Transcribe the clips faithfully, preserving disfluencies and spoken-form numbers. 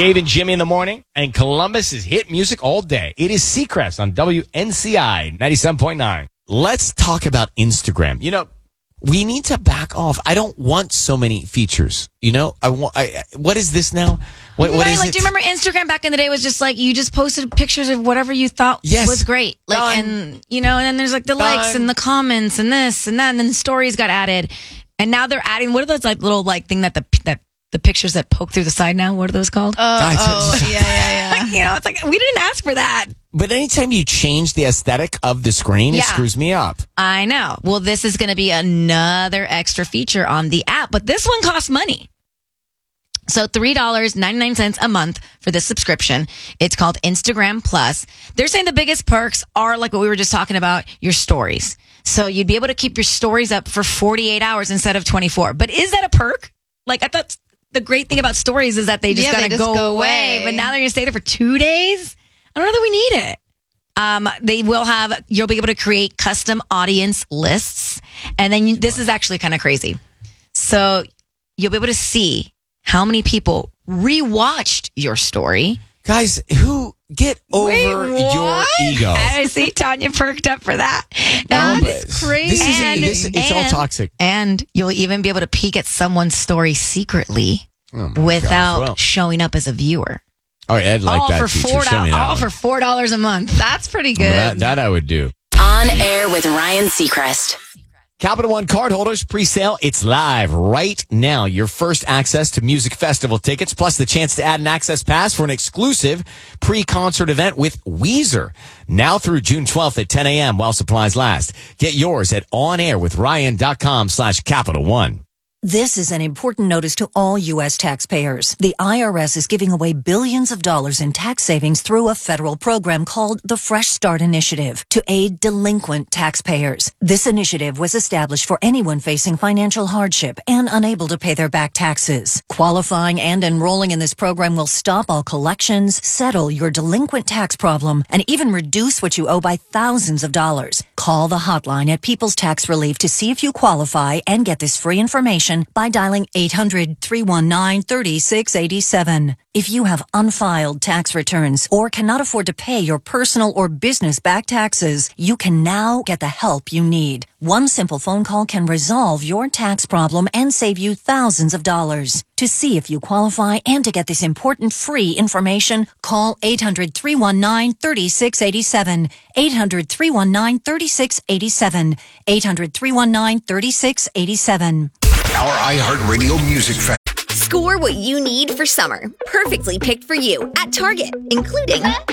Dave and Jimmy in the morning, and Columbus is hit music all day. It is Seacrest on W N C I ninety-seven point nine. Let's talk about Instagram. You know, we need to back off. I don't want so many features. You know, I want. I, what is this now? What, what right, is like, it? do you remember Instagram back in the day was just like you just posted pictures of whatever you thought Yes. was great, like Done. and you know, and then there's like the Done. likes and the comments and this and that, and then the stories got added, and now they're adding what are those like little like thing that the that the pictures that poke through the side now? What are those called? Uh, oh, yeah, yeah, yeah. You know, it's like we didn't ask for that. But anytime you change the aesthetic of the screen, it Yeah. screws me up. I know. Well, this is going to be another extra feature on the app, but this one costs money. So three dollars and ninety-nine cents a month for this subscription. It's called Instagram Plus. They're saying the biggest perks are like what we were just talking about, your stories. So you'd be able to keep your stories up for forty-eight hours instead of twenty-four. But is that a perk? Like I thought the great thing about stories is that they just Yeah, gotta they just go, go away. away. But now they're going to stay there for two days? I don't know that we need it. Um, they will have, you'll be able to create custom audience lists. And then you, this is actually kind of crazy. So you'll be able to see how many people rewatched your story. Guys, who get over Wait, your what? ego? I see Tanya perked up for that. No, That's but crazy. This is And- this, it's all and- toxic. And you'll even be able to peek at someone's story secretly Oh my without gosh, well. showing up as a viewer. All right, Ed, like all that for feature. four Show me dollars. that All one. for four dollars a month. That's pretty good. That, that I would do. On air with Ryan Seacrest. Capital One cardholders pre-sale. It's live right now. Your first access to music festival tickets, plus the chance to add an access pass for an exclusive pre-concert event with Weezer. Now through June twelfth at ten a.m. while supplies last. Get yours at onairwithryan.com slash Capital One. This is an important notice to all U S taxpayers. The I R S is giving away billions of dollars in tax savings through a federal program called the Fresh Start Initiative to aid delinquent taxpayers. This initiative was established for anyone facing financial hardship and unable to pay their back taxes. Qualifying and enrolling in this program will stop all collections, settle your delinquent tax problem, and even reduce what you owe by thousands of dollars. Call the hotline at People's Tax Relief to see if you qualify and get this free information by dialing eight hundred, three one nine, three six eight seven. If you have unfiled tax returns or cannot afford to pay your personal or business back taxes, you can now get the help you need. One simple phone call can resolve your tax problem and save you thousands of dollars. To see if you qualify and to get this important free information, call eight hundred, three one nine, three six eight seven. eight hundred, three one nine, three six eight seven. eight hundred, three one nine, three six eight seven. Our iHeartRadio music track. Score what you need for summer. Perfectly picked for you at Target, including Up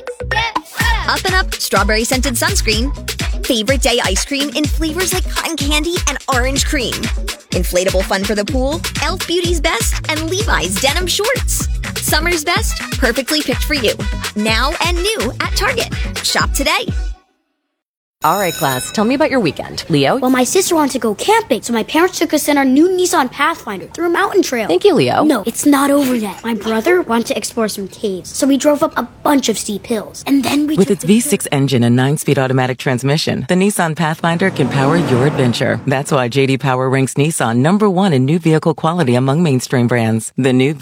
and Up strawberry scented sunscreen, favorite day ice cream in flavors like cotton candy and orange cream, inflatable fun for the pool, Elf Beauty's Best, and Levi's denim shorts. Summer's best, perfectly picked for you. Now and new at Target. Shop today. All right, class, tell me about your weekend. Leo? Well, my sister wanted to go camping, so my parents took us in our new Nissan Pathfinder through a mountain trail. Thank you, Leo. No, it's not over yet. My brother wanted to explore some caves, so we drove up a bunch of steep hills. And then we With took its the V six engine and nine-speed automatic transmission, the Nissan Pathfinder can power your adventure. That's why J D Power ranks Nissan number one in new vehicle quality among mainstream brands. The new